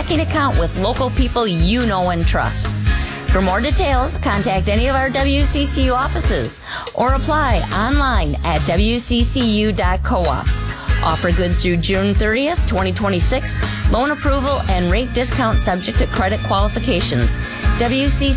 checking account with local people you know and trust. For more details, contact any of our WCCU offices or apply online at wccu.coop. Offer good through June 30th, 2026. Loan approval and rate discount subject to credit qualifications. WCCU